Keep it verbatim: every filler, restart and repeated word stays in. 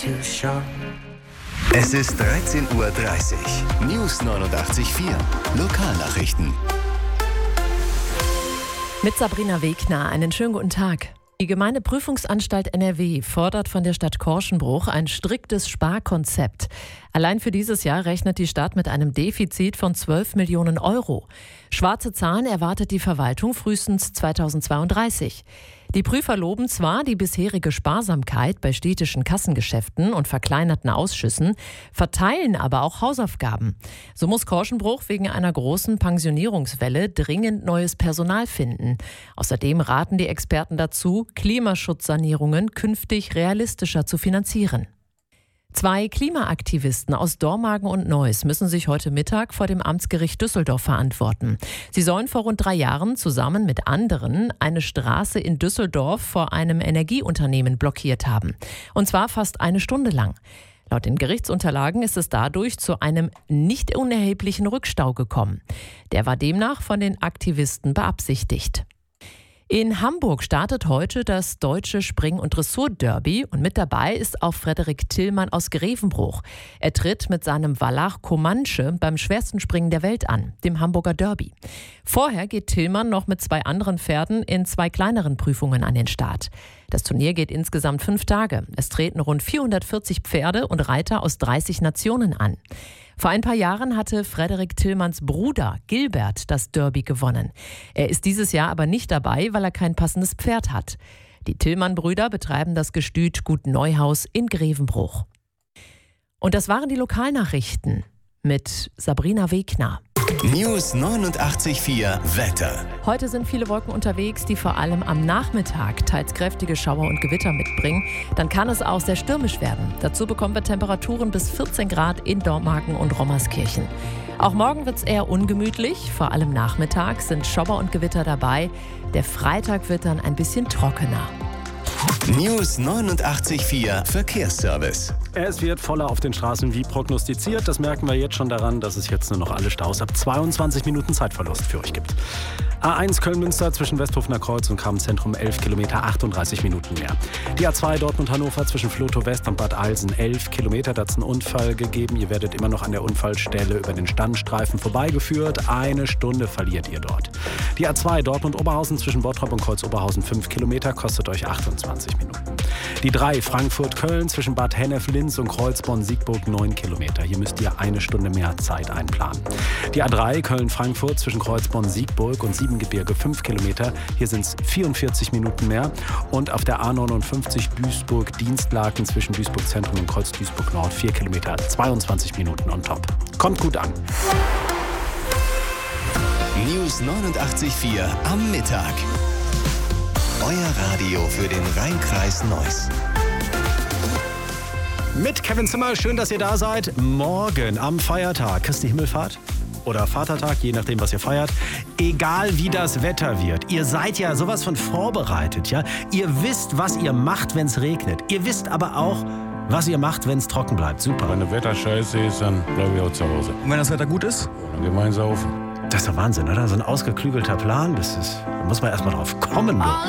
too sharp. Es ist dreizehn Uhr dreißig. News neunundachtzig Komma vier. Lokalnachrichten. Mit Sabrina Wegner, einen schönen guten Tag. Die Gemeindeprüfungsanstalt N R W fordert von der Stadt Korschenbruch ein striktes Sparkonzept. Allein für dieses Jahr rechnet die Stadt mit einem Defizit von zwölf Millionen Euro. Schwarze Zahlen erwartet die Verwaltung frühestens zweitausendzweiunddreißig. Die Prüfer loben zwar die bisherige Sparsamkeit bei städtischen Kassengeschäften und verkleinerten Ausschüssen, verteilen aber auch Hausaufgaben. So muss Korschenbruch wegen einer großen Pensionierungswelle dringend neues Personal finden. Außerdem raten die Experten dazu, Klimaschutzsanierungen künftig realistischer zu finanzieren. Zwei Klimaaktivisten aus Dormagen und Neuss müssen sich heute Mittag vor dem Amtsgericht Düsseldorf verantworten. Sie sollen vor rund drei Jahren zusammen mit anderen eine Straße in Düsseldorf vor einem Energieunternehmen blockiert haben. Und zwar fast eine Stunde lang. Laut den Gerichtsunterlagen ist es dadurch zu einem nicht unerheblichen Rückstau gekommen. Der war demnach von den Aktivisten beabsichtigt. In Hamburg startet heute das deutsche Spring- und Dressur-Derby und mit dabei ist auch Frederik Tillmann aus Grevenbruch. Er tritt mit seinem Wallach Comanche beim schwersten Springen der Welt an, dem Hamburger Derby. Vorher geht Tillmann noch mit zwei anderen Pferden in zwei kleineren Prüfungen an den Start. Das Turnier geht insgesamt fünf Tage. Es treten rund vierhundertvierzig Pferde und Reiter aus dreißig Nationen an. Vor ein paar Jahren hatte Frederik Tillmanns Bruder Gilbert das Derby gewonnen. Er ist dieses Jahr aber nicht dabei, weil er kein passendes Pferd hat. Die Tillmann-Brüder betreiben das Gestüt Gut Neuhaus in Grevenbruch. Und das waren die Lokalnachrichten mit Sabrina Wegner. News neunundachtzig Komma vier Wetter. Heute sind viele Wolken unterwegs, die vor allem am Nachmittag teils kräftige Schauer und Gewitter mitbringen. Dann kann es auch sehr stürmisch werden. Dazu bekommen wir Temperaturen bis vierzehn Grad in Dormagen und Rommerskirchen. Auch morgen wird es eher ungemütlich. Vor allem nachmittags sind Schauer und Gewitter dabei. Der Freitag wird dann ein bisschen trockener. News neunundachtzig Komma vier Verkehrsservice. Es wird voller auf den Straßen wie prognostiziert. Das merken wir jetzt schon daran, dass es jetzt nur noch alle Staus ab zweiundzwanzig Minuten Zeitverlust für euch gibt. A eins Köln-Münster zwischen Westhofener Kreuz und Kramzentrum elf Kilometer, achtunddreißig Minuten mehr. Die A zwei Dortmund-Hannover zwischen Vlotho West und Bad Alsen elf Kilometer. Da hat es einen Unfall gegeben. Ihr werdet immer noch an der Unfallstelle über den Standstreifen vorbeigeführt. Eine Stunde verliert ihr dort. Die A zwei Dortmund-Oberhausen zwischen Bottrop und Kreuz-Oberhausen fünf Kilometer, kostet euch achtundzwanzig Minuten. Die drei Frankfurt-Köln zwischen Bad Hennef-Linz und Kreuzborn-Siegburg neun Kilometer. Hier müsst ihr eine Stunde mehr Zeit einplanen. Die A drei Köln-Frankfurt zwischen Kreuzborn-Siegburg und Siebengebirge fünf Kilometer. Hier sind es vierundvierzig Minuten mehr. Und auf der A neunundfünfzig Duisburg-Dienstlaken zwischen Duisburg-Zentrum und Kreuz-Duisburg-Nord vier Kilometer, zweiundzwanzig Minuten on top. Kommt gut an. News neunundachtzig Komma vier am Mittag. Euer Radio für den Rheinkreis Neuss. Mit Kevin Zimmer, schön, dass ihr da seid. Morgen am Feiertag, Christi Himmelfahrt oder Vatertag, je nachdem, was ihr feiert. Egal wie das Wetter wird, ihr seid ja sowas von vorbereitet, ja? Ihr wisst, was ihr macht, wenn es regnet. Ihr wisst aber auch, was ihr macht, wenn es trocken bleibt. Super. Wenn das Wetter scheiße ist, dann bleibe ich auch zu Hause. Und wenn das Wetter gut ist? Dann gehen wir ins Saufen. Das ist doch Wahnsinn, oder? So ein ausgeklügelter Plan, das ist, da muss man erst mal drauf kommen. Du.